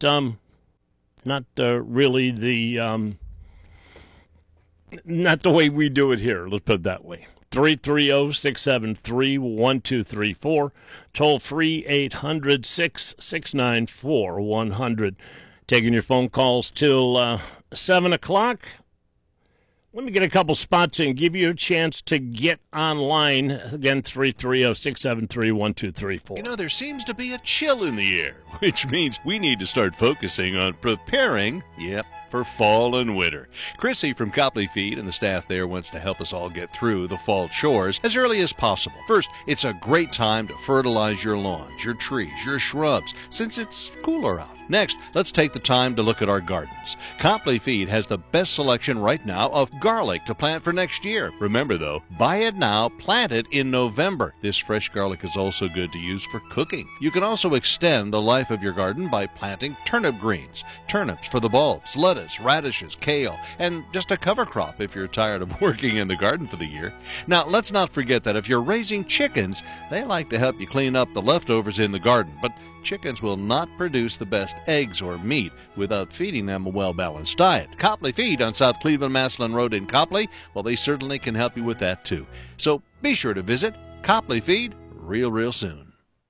really the not the way we do it here. Let's put it that way. 330-673-1234. Toll free 800-669-4100. Taking your phone calls till 7 o'clock. Let me get a couple spots and give you a chance to get online. Again, 330-673-1234. You know, there seems to be a chill in the air, which means we need to start focusing on preparing, for fall and winter. Chrissy from Copley Feed and the staff there wants to help us all get through the fall chores as early as possible. First, it's a great time to fertilize your lawns, your trees, your shrubs, since it's cooler out. Next, let's take the time to look at our gardens. Copley Feed has the best selection right now of garlic to plant for next year. Remember, though, buy it now, plant it in November. This fresh garlic is also good to use for cooking. You can also extend the life of your garden by planting turnip greens, turnips for the bulbs, lettuce, radishes, kale, and just a cover crop if you're tired of working in the garden for the year. Now, let's not forget that if you're raising chickens, they like to help you clean up the leftovers in the garden, but chickens will not produce the best eggs or meat without feeding them a well-balanced diet. Copley Feed on South Cleveland-Massillon Road in Copley, well, they certainly can help you with that too. So be sure to visit Copley Feed real soon.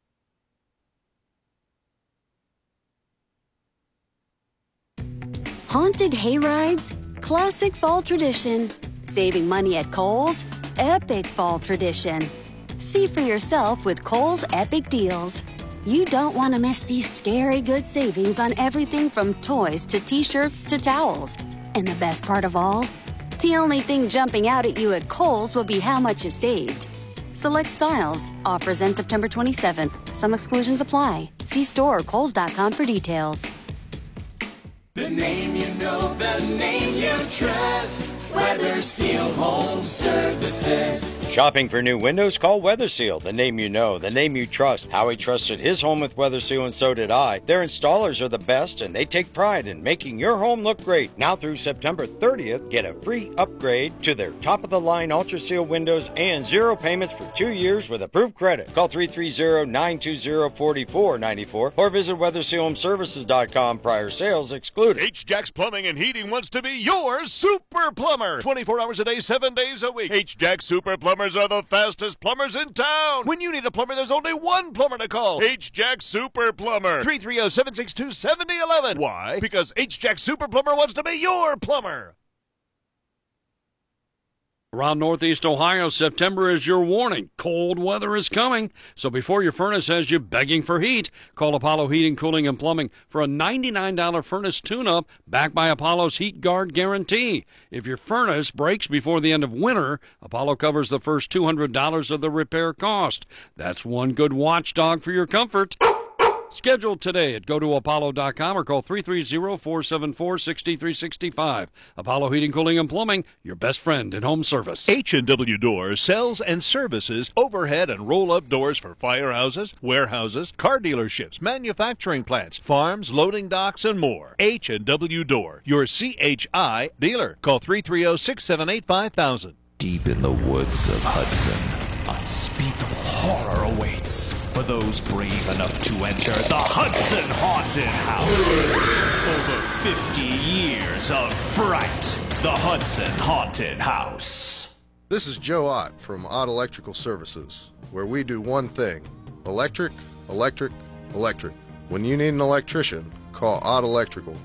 Haunted hayrides, classic fall tradition. Saving money at Kohl's, epic fall tradition. See for yourself with Kohl's Epic Deals. You don't want to miss these scary good savings on everything from toys to t-shirts to towels. And the best part of all? The only thing jumping out at you at Kohl's will be how much you saved. Select styles. Offers end September 27th. Some exclusions apply. See store or kohls.com for details. The name you know, the name you trust. Weather Seal Home Services. Shopping for new windows? Call Weather Seal, the name you know, the name you trust. Howie trusted his home with Weather Seal, and so did I. Their installers are the best, and they take pride in making your home look great. Now through September 30th, get a free upgrade to their top-of-the-line Ultra Seal windows and 0 payments for 2 years with approved credit. Call 330-920-4494 or visit WeatherSealHomeServices.com. Prior sales excluded. H-Jack's Plumbing and Heating wants to be your super plumber. 24 hours a day, 7 days a week. H-Jack Super Plumbers are the fastest plumbers in town. When you need a plumber, there's only one plumber to call. H-Jack Super Plumber. 330-762-7011. Why? Because H-Jack Super Plumber wants to be your plumber. Around Northeast Ohio, September is your warning. Cold weather is coming. So before your furnace has you begging for heat, call Apollo Heating, Cooling, and Plumbing for a $99 furnace tune-up backed by Apollo's Heat Guard guarantee. If your furnace breaks before the end of winter, Apollo covers the first $200 of the repair cost. That's one good watchdog for your comfort. Schedule today at gotoapollo.com or call 330-474-6365. Apollo Heating, Cooling, and Plumbing, your best friend in home service. H&W Doors sells and services overhead and roll-up doors for firehouses, warehouses, car dealerships, manufacturing plants, farms, loading docks, and more. H&W Door, your CHI dealer. Call 330-678-5000. Deep in the woods of Hudson, unspeakable horror awaits for those brave enough to enter the Hudson Haunted House. Over 50 years of fright. The Hudson Haunted House. This is Joe Ott from Ott Electrical Services, where we do one thing: electric, electric, electric. When you need an electrician, call Ott Electrical,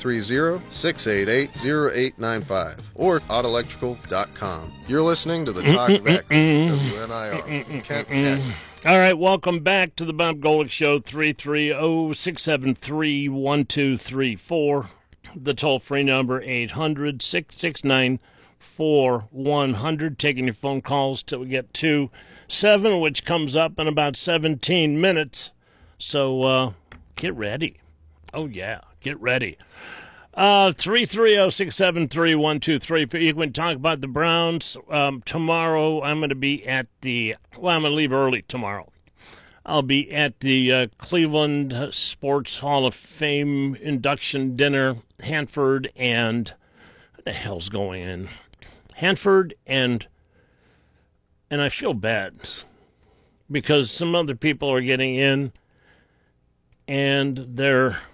330-688-0895, or ottelectrical.com. You're listening to the Talk of Akron, WNIR, Kent, Akron. All right, welcome back to the Bob Golick Show, 330-673-1234. The toll-free number, 800-669-4100. Taking your phone calls till we get to 7, which comes up in about 17 minutes. So get ready. Oh, yeah, get ready. 330-673-1234. You can talk about the Browns. Tomorrow I'm going to be at I'm going to leave early tomorrow. I'll be at the Cleveland Sports Hall of Fame induction dinner. Hanford and, what the hell's going in? Hanford and I feel bad because some other people are getting in and they're